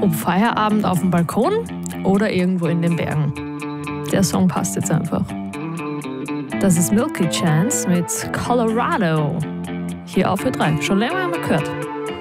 Ob Feierabend auf dem Balkon oder irgendwo in den Bergen. Der Song passt jetzt einfach. Das ist Milky Chance mit Colorado. Hier auf Ö3. Schon länger haben wir gehört.